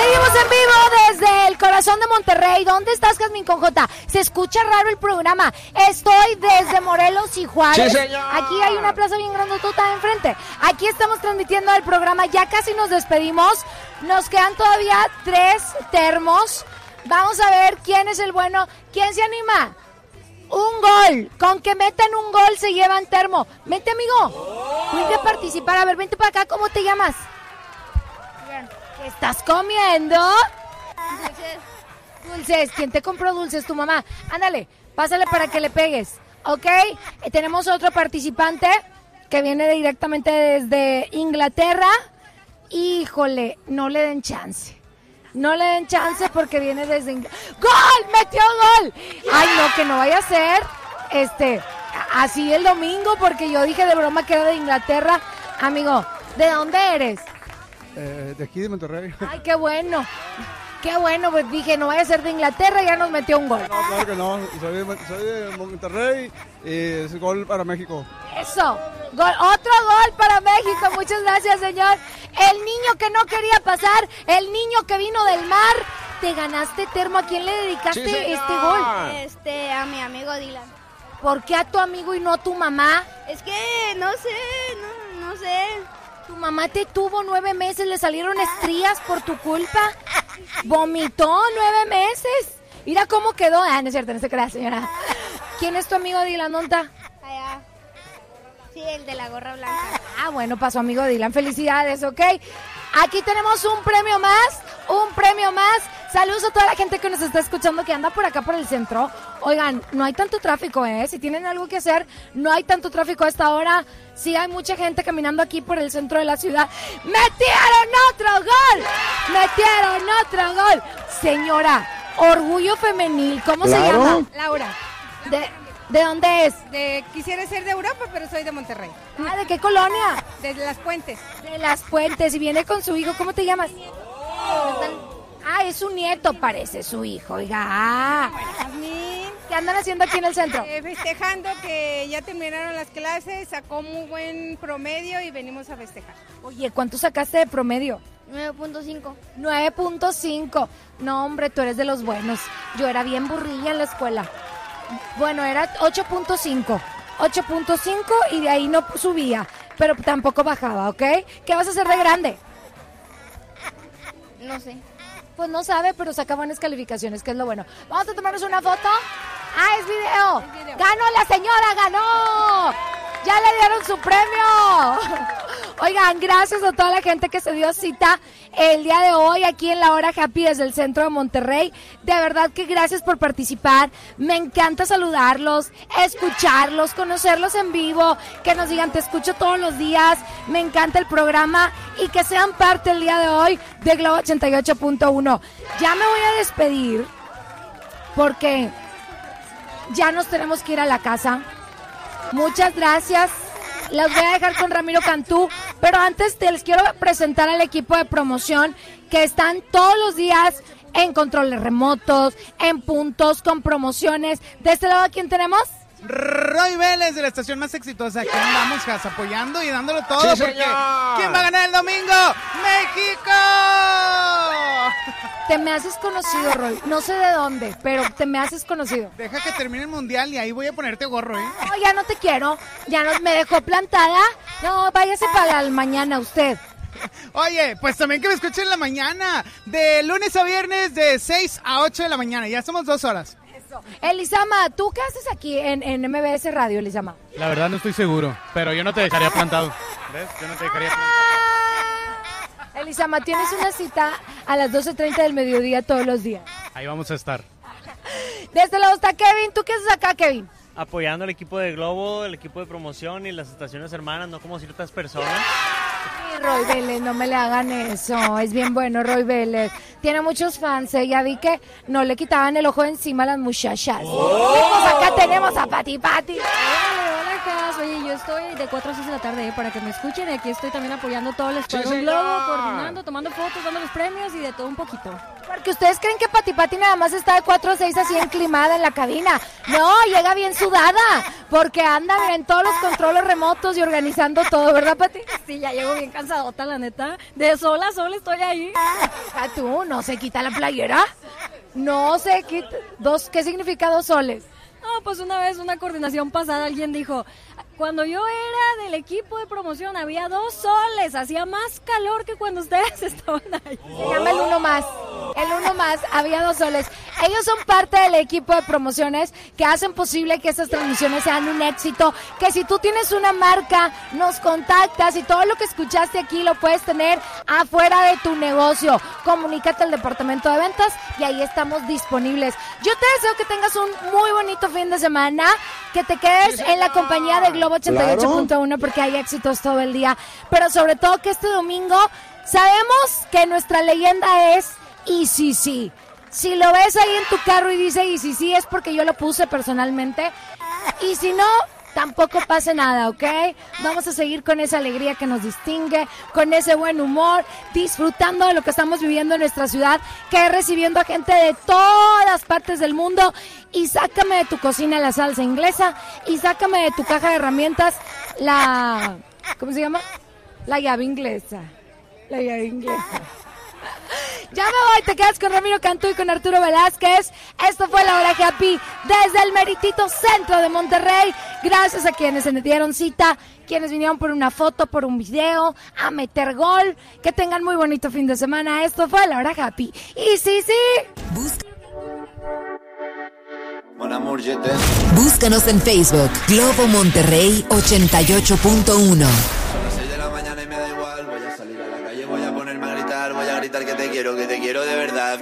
Seguimos en vivo desde el corazón de Monterrey. ¿Dónde estás, Jazmín con J? Se escucha raro el programa. Estoy desde Morelos y Juárez. Sí, señor. Aquí hay una plaza bien grandotota enfrente. Aquí estamos transmitiendo el programa. Ya casi nos despedimos. Nos quedan todavía 3 termos. Vamos a ver quién es el bueno. ¿Quién se anima? Un gol. Con que metan un gol se llevan termo. Vente, amigo. Vente a participar. A ver, vente para acá. ¿Cómo te llamas? ¿Qué estás comiendo? Dulces. ¿Quién te compró dulces? Tu mamá. Ándale, pásale para que le pegues. ¿Ok? Tenemos otro participante que viene directamente desde Inglaterra. Híjole, no le den chance. No le den chance porque viene desde Inglaterra. ¡Gol! ¡Metió gol! Ay, no, que no vaya a ser así el domingo, porque yo dije de broma que era de Inglaterra. Amigo, ¿de dónde eres? De aquí de Monterrey. Ay, qué bueno. Qué bueno, pues dije, no vaya a ser de Inglaterra, ya nos metió un gol. No, claro que no. Soy de Monterrey y es gol para México. Eso. Gol, otro gol para México. Muchas gracias, señor. El niño que no quería pasar, el niño que vino del mar. Te ganaste termo. ¿A quién le dedicaste este gol? A mi amigo Dylan. ¿Por qué a tu amigo y no a tu mamá? Es que no sé, no sé. Tu mamá te tuvo 9 meses, le salieron estrías por tu culpa. Vomitó 9 meses. Mira cómo quedó. Ah, no es cierto, no se crea, señora. ¿Quién es tu amigo Dylan? ¿Dónde está? Allá. Sí, el de la gorra blanca. Ah, bueno, para su amigo Dylan. Felicidades, ¿ok? Aquí tenemos un premio más. Saludos a toda la gente que nos está escuchando, que anda por acá por el centro. Oigan, no hay tanto tráfico, ¿eh? Si tienen algo que hacer, no hay tanto tráfico a esta hora. Sí hay mucha gente caminando aquí por el centro de la ciudad. ¡Metieron otro gol! Señora, orgullo femenil. ¿Cómo se llama? Laura. ¿De dónde es? Quisiera ser de Europa, pero soy de Monterrey. Ah, ¿de qué colonia? De Las Puentes. De Las Puentes. Y viene con su hijo. ¿Cómo te llamas? Ah, es su nieto, parece su hijo. Oiga. ¿Qué andan haciendo aquí en el centro? Festejando que ya terminaron las clases, sacó muy buen promedio y venimos a festejar. Oye, ¿cuánto sacaste de promedio? 9.5. 9.5. No, hombre, tú eres de los buenos. Yo era bien burrilla en la escuela. Bueno, era 8.5. 8.5 y de ahí no subía, pero tampoco bajaba, ¿ok? ¿Qué vas a hacer de grande? No sé. Pues no sabe, pero saca buenas calificaciones, que es lo bueno. Vamos a tomarnos una foto. ¡Ah, es video! ¡Ganó la señora, ganó! ¡Ya le dieron su premio! Oigan, gracias a toda la gente que se dio cita el día de hoy aquí en la hora Happy desde el centro de Monterrey. De verdad que gracias por participar. Me encanta saludarlos, escucharlos, conocerlos en vivo, que nos digan te escucho todos los días. Me encanta el programa y que sean parte el día de hoy de Globo 88.1. Ya me voy a despedir porque ya nos tenemos que ir a la casa. Muchas gracias. Las voy a dejar con Ramiro Cantú, pero antes les quiero presentar al equipo de promoción que están todos los días en controles remotos, en puntos, con promociones. De este lado, ¿a quién tenemos? Roy Vélez, de la estación más exitosa. Aquí andamos, Jas, apoyando y dándolo todo. Sí, porque señor. ¿quién va a ganar el domingo? ¡México! Te me haces conocido, Roy. No sé de dónde, pero te me haces conocido. Deja que termine el mundial y ahí voy a ponerte gorro, ¿eh? No, ya no te quiero. Ya no me dejó plantada. No, váyase para el mañana usted. Oye, pues también que me escuchen en la mañana. De lunes a viernes, de 6 a 8 de la mañana. Ya somos 2 horas. Elisama, ¿tú qué haces aquí en MBS Radio, Elisama? La verdad no estoy seguro, pero yo no te dejaría plantado. ¿Ves? Yo no te dejaría plantado. Elisama, tienes una cita a las 12:30 del mediodía todos los días. Ahí vamos a estar. De este lado está Kevin. ¿Tú qué haces acá, Kevin? Apoyando al equipo de Globo, el equipo de promoción y las estaciones hermanas, no como ciertas personas. Sí, Roy Vélez, no me le hagan eso. Es bien bueno, Roy Vélez. Tiene muchos fans, ¿eh? Ya vi que no le quitaban el ojo de encima a las muchachas. Pues acá tenemos a Pati Pati. Hola, Cas. Oye, yo estoy de 4 a 6 de la tarde para que me escuchen. Y aquí estoy también apoyando todo el Escuadrón Globo, coordinando tomando fotos, dando los premios y de todo un poquito. Porque ustedes creen que Pati Pati nada más está de 4 a 6 así enclimada en la cabina. No, llega bien sudada, porque anda en todos los controles remotos y organizando todo, ¿verdad, Pati? Sí, ya llego bien cansadota, la neta. De sol a sol estoy ahí. Ah, tú, ¿no se quita la playera? No se quita. ¿Qué significa 2 soles? No, pues una vez, una coordinación pasada, alguien dijo, cuando yo era del equipo de promoción había 2 soles, hacía más calor que cuando ustedes estaban ahí. Se llama el uno más, había 2 soles. Ellos son parte del equipo de promociones que hacen posible que estas transmisiones sean un éxito, que si tú tienes una marca, nos contactas y todo lo que escuchaste aquí lo puedes tener afuera de tu negocio. Comunícate al departamento de ventas y ahí estamos disponibles. Yo te deseo que tengas un muy bonito fin de semana, que te quedes en la compañía de Globo 88.1 porque hay éxitos todo el día, pero sobre todo que este domingo sabemos que nuestra leyenda es ECC. Si lo ves ahí en tu carro y dice ECC es porque yo lo puse personalmente, y si no, tampoco pasa nada, ¿ok? Vamos a seguir con esa alegría que nos distingue, con ese buen humor, disfrutando de lo que estamos viviendo en nuestra ciudad, que es recibiendo a gente de todas partes del mundo. Y sácame de tu cocina la salsa inglesa, y sácame de tu caja de herramientas la... ¿cómo se llama? La llave inglesa. La llave inglesa. Ya me voy, te quedas con Ramiro Cantú y con Arturo Velázquez. Esto fue La Hora Happy desde el meritito centro de Monterrey. Gracias a quienes se me dieron cita, quienes vinieron por una foto, por un video, a meter gol. Que tengan muy bonito fin de semana. Esto fue La Hora Happy. Y sí. Búscanos en Facebook, Globo Monterrey 88.1. Voy a gritar que te quiero de verdad.